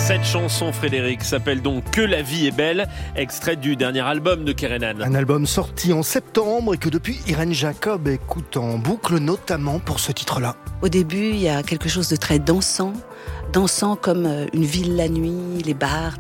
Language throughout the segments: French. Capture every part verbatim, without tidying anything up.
Cette chanson, Frédéric, s'appelle donc Que la vie est belle, extrait du dernier album de Kerenan. Un album sorti en septembre et que depuis Irène Jacob écoute en boucle, notamment pour ce titre-là. Au début, il y a quelque chose de très dansant, dansant comme une ville la nuit, les bars,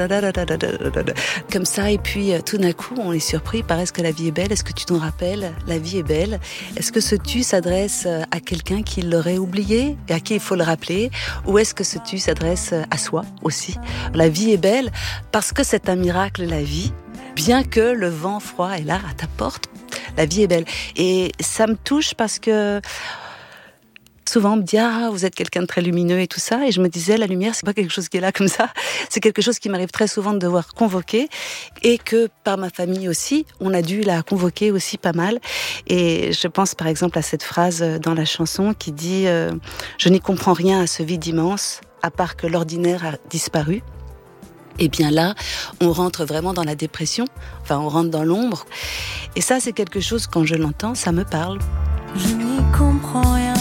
comme ça. Et puis tout d'un coup, on est surpris par est-ce que la vie est belle ? Est-ce que tu t'en rappelles ? La vie est belle. Est-ce que ce tu s'adresse à quelqu'un qui l'aurait oublié et à qui il faut le rappeler ? Ou est-ce que ce tu s'adresse à soi aussi ? La vie est belle parce que c'est un miracle, la vie. Bien que le vent froid est là à ta porte, la vie est belle. Et ça me touche parce que souvent on me dit « Ah, vous êtes quelqu'un de très lumineux et tout ça ». Et je me disais, la lumière, c'est pas quelque chose qui est là comme ça. C'est quelque chose qui m'arrive très souvent de devoir convoquer. Et que par ma famille aussi, on a dû la convoquer aussi pas mal. Et je pense par exemple à cette phrase dans la chanson qui dit euh, « Je n'y comprends rien à ce vide immense, à part que l'ordinaire a disparu ». Et bien là, on rentre vraiment dans la dépression. Enfin, on rentre dans l'ombre. Et ça, c'est quelque chose, quand je l'entends, ça me parle. Je n'y comprends rien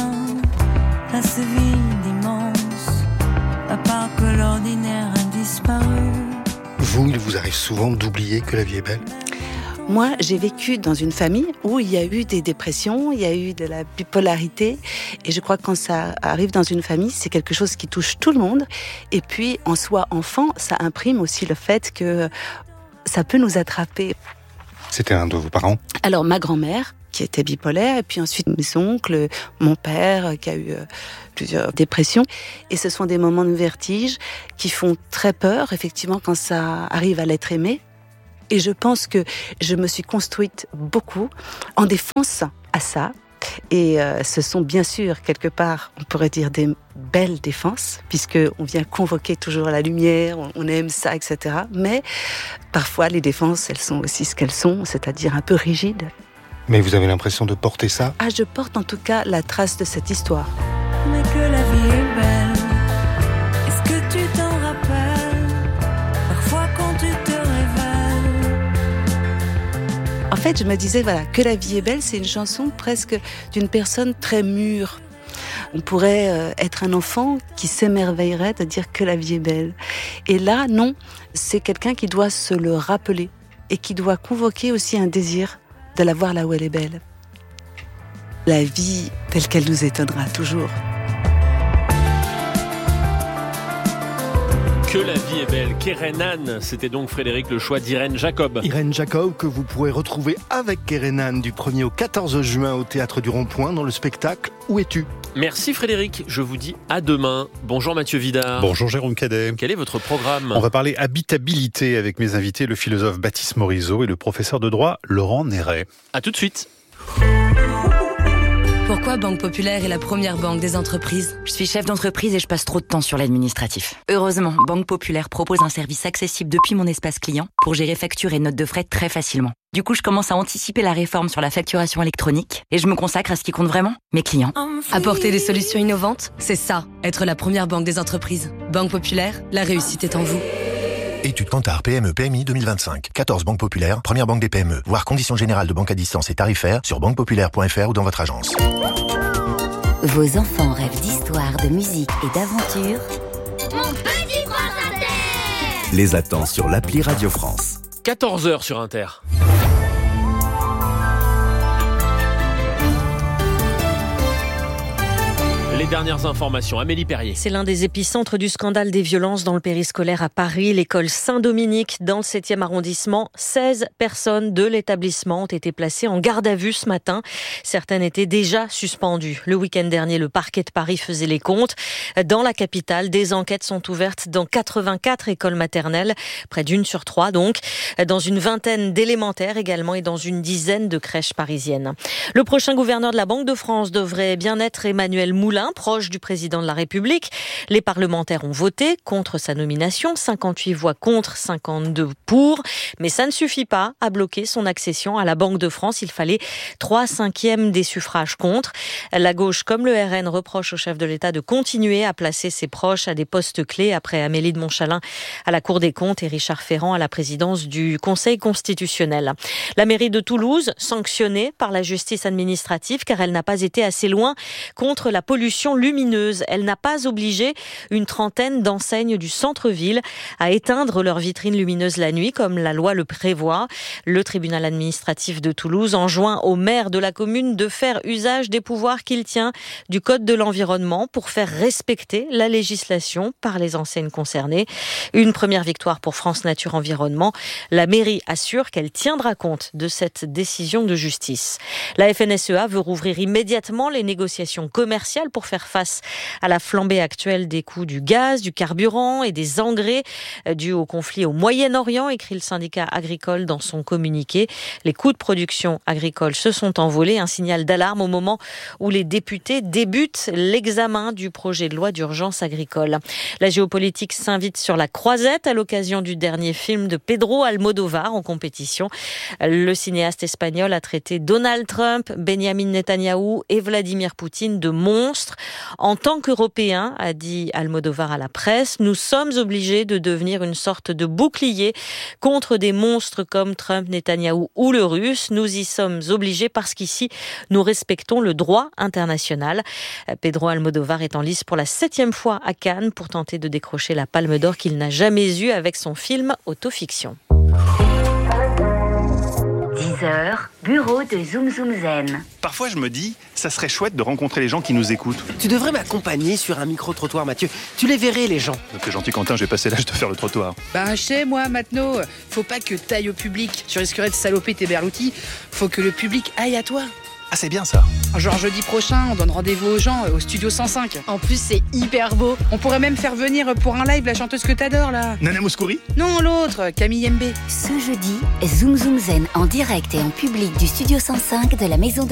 à ce vide immense, à part que l'ordinaire a disparu. Vous, il vous arrive souvent d'oublier que la vie est belle ? Moi, j'ai vécu dans une famille où il y a eu des dépressions, il y a eu de la bipolarité. Et je crois que quand ça arrive dans une famille, c'est quelque chose qui touche tout le monde. Et puis, en soi, enfant, ça imprime aussi le fait que ça peut nous attraper. C'était un de vos parents ? Alors, ma grand-mère, qui était bipolaire, et puis ensuite mes oncles, mon père, qui a eu euh, plusieurs dépressions. Et ce sont des moments de vertige qui font très peur, effectivement, quand ça arrive à l'être aimé. Et je pense que je me suis construite beaucoup en défense à ça. Et euh, ce sont bien sûr, quelque part, on pourrait dire des belles défenses, puisqu'on vient convoquer toujours la lumière, on, on aime ça, et cetera. Mais parfois, les défenses, elles sont aussi ce qu'elles sont, c'est-à-dire un peu rigides. Mais vous avez l'impression de porter ça ? Ah, je porte en tout cas la trace de cette histoire. Mais que la vie est belle, est-ce que tu t'en rappelles ? Parfois quand tu te révèles. En fait, je me disais, voilà, que la vie est belle, c'est une chanson presque d'une personne très mûre. On pourrait euh, être un enfant qui s'émerveillerait de dire que la vie est belle. Et là, non, c'est quelqu'un qui doit se le rappeler et qui doit convoquer aussi un désir de la voir là où elle est belle. La vie telle qu'elle nous étonnera toujours. Que la vie est belle, Kerenan, c'était donc Frédéric le choix d'Irène Jacob. Irène Jacob que vous pourrez retrouver avec Kerenan du premier au quatorze juin au Théâtre du Rond-Point dans le spectacle Où es-tu ? Merci Frédéric, je vous dis à demain. Bonjour Mathieu Vidard. Bonjour Jérôme Cadet. Quel est votre programme ? On va parler habitabilité avec mes invités, le philosophe Baptiste Morisot et le professeur de droit Laurent Néret. À tout de suite. Pourquoi Banque Populaire est la première banque des entreprises ? Je suis chef d'entreprise et je passe trop de temps sur l'administratif. Heureusement, Banque Populaire propose un service accessible depuis mon espace client pour gérer factures et notes de frais très facilement. Du coup, je commence à anticiper la réforme sur la facturation électronique et je me consacre à ce qui compte vraiment, mes clients. Apporter des solutions innovantes, c'est ça, être la première banque des entreprises. Banque Populaire, la réussite est en vous. Étude Kantar P M E P M I deux mille vingt-cinq. quatorze banques populaires, première banque des P M E. Voir conditions générales de banque à distance et tarifaires sur banque populaire point f r ou dans votre agence. Vos enfants rêvent d'histoire, de musique et d'aventure. Mon petit prince Inter les attend sur l'appli Radio France. quatorze heures sur Inter. Les dernières informations, Amélie Perrier. C'est l'un des épicentres du scandale des violences dans le périscolaire à Paris, l'école Saint-Dominique dans le septième arrondissement. seize personnes de l'établissement ont été placées en garde à vue ce matin. Certaines étaient déjà suspendues. Le week-end dernier, le parquet de Paris faisait les comptes. Dans la capitale, des enquêtes sont ouvertes dans quatre-vingt-quatre écoles maternelles, près d'une sur trois donc, dans une vingtaine d'élémentaires également et dans une dizaine de crèches parisiennes. Le prochain gouverneur de la Banque de France devrait bien être Emmanuel Moulin, proche du président de la République. Les parlementaires ont voté contre sa nomination, cinquante-huit voix contre, cinquante-deux pour, mais ça ne suffit pas à bloquer son accession à la Banque de France. Il fallait trois cinquièmes des suffrages contre. La gauche comme le R N reproche au chef de l'État de continuer à placer ses proches à des postes clés après Amélie de Montchalin à la Cour des comptes et Richard Ferrand à la présidence du Conseil constitutionnel. La mairie de Toulouse, sanctionnée par la justice administrative car elle n'a pas été assez loin contre la pollution pollution lumineuse. Elle n'a pas obligé une trentaine d'enseignes du centre-ville à éteindre leurs vitrines lumineuses la nuit, comme la loi le prévoit. Le tribunal administratif de Toulouse enjoint au maire de la commune de faire usage des pouvoirs qu'il tient du code de l'environnement pour faire respecter la législation par les enseignes concernées. Une première victoire pour France Nature Environnement. La mairie assure qu'elle tiendra compte de cette décision de justice. La F N S E A veut rouvrir immédiatement les négociations commerciales pour faire face à la flambée actuelle des coûts du gaz, du carburant et des engrais dus au conflit au Moyen-Orient, écrit le syndicat agricole dans son communiqué. Les coûts de production agricole se sont envolés, un signal d'alarme au moment où les députés débutent l'examen du projet de loi d'urgence agricole. La géopolitique s'invite sur la croisette à l'occasion du dernier film de Pedro Almodovar en compétition. Le cinéaste espagnol a traité Donald Trump, Benjamin Netanyahou et Vladimir Poutine de monstres. En tant qu'Européens, a dit Almodovar à la presse, nous sommes obligés de devenir une sorte de bouclier contre des monstres comme Trump, Netanyahou ou le Russe. Nous y sommes obligés parce qu'ici, nous respectons le droit international. Pedro Almodovar est en lice pour la septième fois à Cannes pour tenter de décrocher la Palme d'Or qu'il n'a jamais eue avec son film Autofiction. dix heures, bureau de Zoom Zoom Zen. Parfois je me dis, ça serait chouette de rencontrer les gens qui nous écoutent. Tu devrais m'accompagner sur un micro-trottoir, Mathieu. Tu les verrais, les gens. T'es gentil, Quentin, j'ai passé l'âge de faire le trottoir. Ben, chez moi, maintenant, faut pas que t'ailles au public. Tu risquerais de saloper tes berloutis. Faut que le public aille à toi. Ah, c'est bien ça. Genre jeudi prochain, on donne rendez-vous aux gens au studio cent cinq. En plus, c'est hyper beau. On pourrait même faire venir pour un live la chanteuse que t'adores, là. Nana Mouskouri ? Non, l'autre, Camille M B. Ce jeudi, Zoom Zoom Zen en direct et en public du studio cent cinq de la Maison de